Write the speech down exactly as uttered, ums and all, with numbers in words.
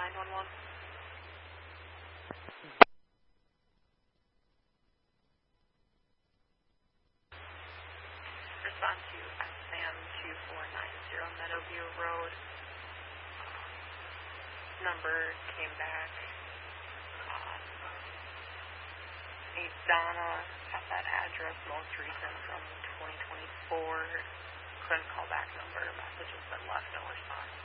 nine one one. Respond to S M two four nine zero Meadowview Road. Number came back. Um, a Donna at that address, most recent from twenty twenty-four. Couldn't call back number. Message has been left, no response.